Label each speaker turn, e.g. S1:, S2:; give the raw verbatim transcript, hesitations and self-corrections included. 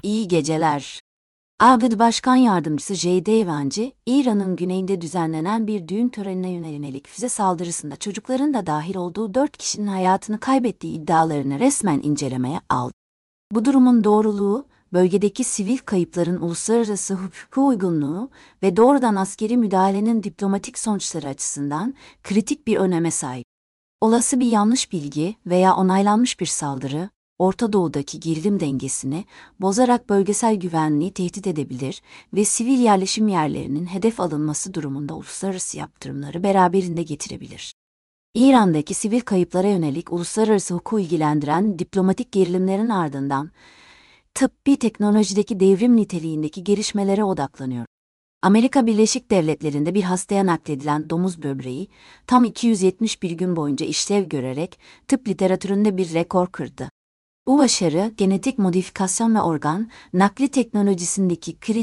S1: İyi geceler. A B D Başkan Yardımcısı J D Vance, İran'ın güneyinde düzenlenen bir düğün törenine yönelik füze saldırısında çocukların da dahil olduğu dört kişinin hayatını kaybettiği iddialarını resmen incelemeye aldı. Bu durumun doğruluğu, bölgedeki sivil kayıpların uluslararası hukuka uygunluğu ve doğrudan askeri müdahalenin diplomatik sonuçları açısından kritik bir öneme sahip. Olası bir yanlış bilgi veya onaylanmış bir saldırı, Orta Doğu'daki gerilim dengesini bozarak bölgesel güvenliği tehdit edebilir ve sivil yerleşim yerlerinin hedef alınması durumunda uluslararası yaptırımları beraberinde getirebilir. İran'daki sivil kayıplara yönelik uluslararası hukuku ilgilendiren diplomatik gerilimlerin ardından, tıbbi teknolojideki devrim niteliğindeki gelişmelere odaklanıyor. Amerika Birleşik Devletleri'nde bir hastaya nakledilen domuz böbreği, tam iki yüz yetmiş bir gün boyunca işlev görerek tıp literatüründe bir rekor kırdı. Bu başarı, genetik modifikasyon ve organ nakli teknolojisindeki kritik